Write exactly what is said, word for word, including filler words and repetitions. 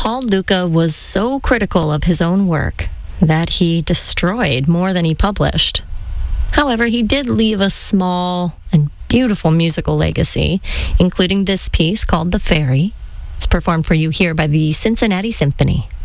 Paul Luca was so critical of his own work that he destroyed more than he published. However, he did leave a small and beautiful musical legacy, including this piece called The Ferry. It's performed for you here by the Cincinnati Symphony.